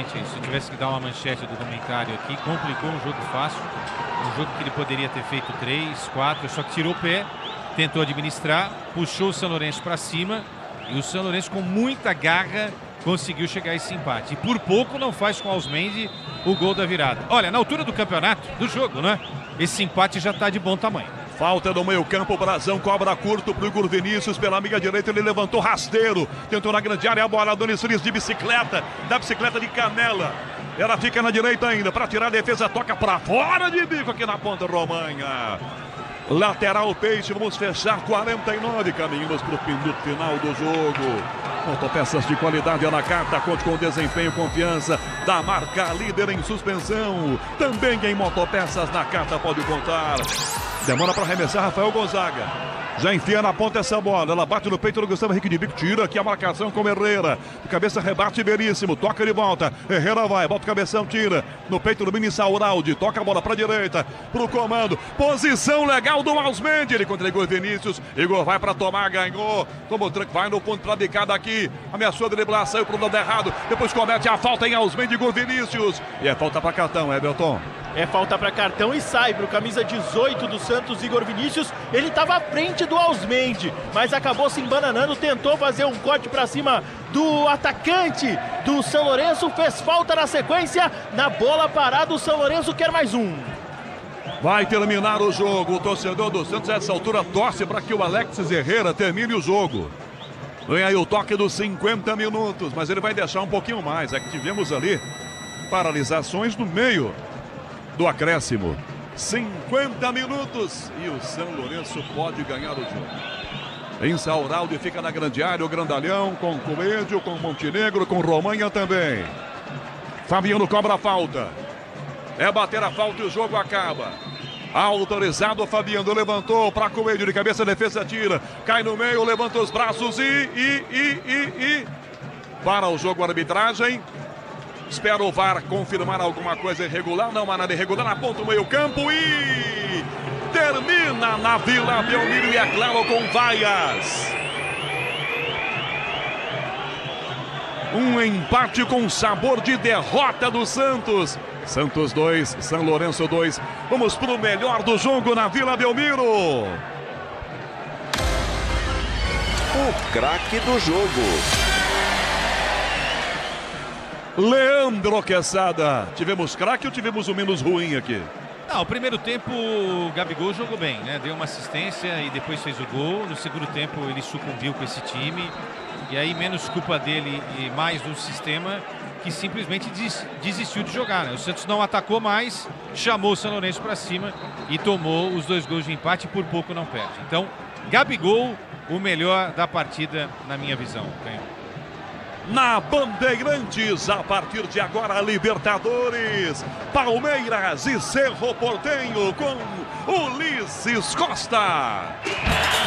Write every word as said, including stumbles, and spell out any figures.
exatamente isso. Se eu tivesse que dar uma manchete do comentário aqui, complicou um jogo fácil. Um jogo que ele poderia ter feito três, quatro, só que tirou o pé, tentou administrar, puxou o São Lourenço para cima e o São Lourenço com muita garra conseguiu chegar a esse empate. E por pouco não faz com o Ausmendi o gol da virada. Olha, na altura do campeonato, do jogo, né? Esse empate já está de bom tamanho. Falta no meio campo, o Brazão cobra curto pro Igor Vinícius, pela amiga direita ele levantou rasteiro, tentou na grande área a bola, Adonis Frias de bicicleta, da bicicleta de canela. Ela fica na direita ainda, para tirar a defesa, toca para fora de bico aqui na ponta Romanha. Lateral Peixe, vamos fechar quarenta e nove, caminhamos para o minuto final do jogo. Motopeças de qualidade na carta, conte com desempenho e confiança da marca líder em suspensão. Também em motopeças na carta pode contar. Demora para arremessar Rafael Gonzaga. Já enfia na ponta essa bola. Ela bate no peito do Gustavo Henrique de Bico. Tira aqui a marcação com Herrera. De cabeça rebate Veríssimo. Toca de volta. Herrera vai. Bota o cabeção. Tira. No peito do Mini Sauraldi. Toca a bola para a direita. Para o comando. Posição legal do Ausmendi. Ele contra Igor Vinícius. Igor vai para tomar. Ganhou. Toma o tranco. Vai no ponto para bicada aqui. Ameaçou a driblar. Saiu para o lado errado. Depois comete a falta em Ausmendi. Igor Vinícius. E é falta para cartão, Everton. É falta para cartão e sai para o camisa dezoito do Santos, Igor Vinícius. Ele estava à frente do Ausmendi, mas acabou se embananando, tentou fazer um corte para cima do atacante do São Lourenço, fez falta na sequência, na bola parada o São Lourenço quer mais um. Vai terminar o jogo, o torcedor do Santos a essa altura torce para que o Alexis Herrera termine o jogo. Vem aí o toque dos cinquenta minutos, mas ele vai deixar um pouquinho mais, é que tivemos ali paralisações no meio do acréscimo. cinquenta minutos e o São Lourenço pode ganhar o jogo. Em Sauraldi fica na grande área o Grandalhão com Coelho, com Montenegro, com Romanha também. Fabiano cobra a falta. É bater a falta e o jogo acaba. Autorizado, Fabiano levantou para Coelho de cabeça, a defesa tira. Cai no meio, levanta os braços e, e, e, e, e. Para o jogo, a arbitragem. Espera o V A R confirmar alguma coisa irregular. Não há nada irregular na ponta do meio campo e termina na Vila Belmiro e é claro com vaias. Um empate com sabor de derrota do Santos. Santos dois, São Lourenço dois. Vamos para o melhor do jogo na Vila Belmiro. O craque do jogo. Leandro Quesada. Tivemos craque ou tivemos o menos ruim aqui? Não, o primeiro tempo o Gabigol jogou bem, né? Deu uma assistência e depois fez o gol. No segundo tempo ele sucumbiu com esse time. E aí menos culpa dele e mais do sistema que simplesmente des desistiu de jogar, né? O Santos não atacou mais, chamou o São Lourenço para cima e tomou os dois gols de empate e por pouco não perde. Então, Gabigol, o melhor da partida na minha visão. Canhão. Na Bandeirantes, a partir de agora, Libertadores, Palmeiras e Cerro Porteño com Ulisses Costa.